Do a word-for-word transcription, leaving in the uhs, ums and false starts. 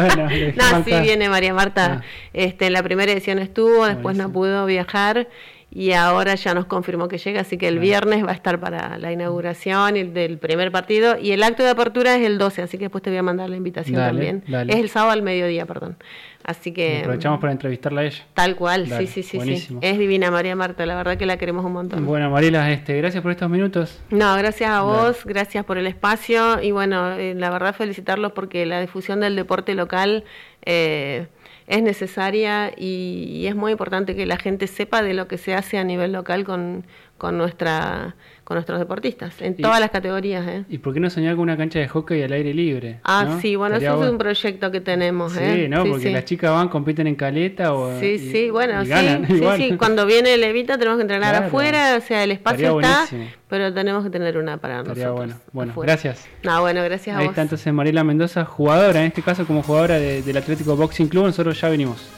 bueno, no, sí, viene María Marta. Ah. Este, en la primera edición estuvo, después Buenísimo. no pudo viajar. Y ahora ya nos confirmó que llega, así que el claro. viernes va a estar para la inauguración y el del primer partido. Y el acto de apertura es el doce, así que después te voy a mandar la invitación dale, también. Dale. Es el sábado al mediodía, perdón. Así que... Y aprovechamos para entrevistarla a ella. Tal cual, dale. sí, sí, sí, Buenísimo. sí. Es divina María Marta, la verdad que la queremos un montón. Bueno, Mariela, este, gracias por estos minutos. No, gracias a vos, dale. gracias por el espacio. Y bueno, eh, la verdad felicitarlos porque la difusión del deporte local... Eh, es necesaria y, y es muy importante que la gente sepa de lo que se hace a nivel local con, con nuestra con nuestros deportistas, en y, todas las categorías. ¿eh? ¿Y por qué no soñar con una cancha de hockey al aire libre? Ah, ¿no? sí, bueno, Estaría eso bueno. es un proyecto que tenemos. Sí, ¿eh? ¿no? Sí, porque sí. las chicas van, compiten en caleta o... Sí, y, sí, bueno, y sí, ganan, sí, sí, cuando viene el Evita tenemos que entrenar claro. afuera, o sea, el espacio Estaría está, buenísimo. pero tenemos que tener una para Estaría nosotros. bueno, bueno, afuera. gracias. No, bueno, gracias a Ahí vos. está entonces Mariela Mendoza, jugadora, en este caso como jugadora de, del Atlético Boxing Club, nosotros ya venimos.